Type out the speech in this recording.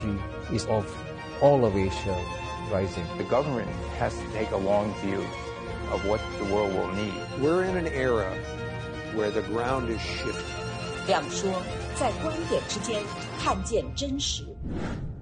is of all of Asia rising. The government has to take a long view of what the world will need. We're in an era where the ground is shifting. 两说，在观点之间看见真实。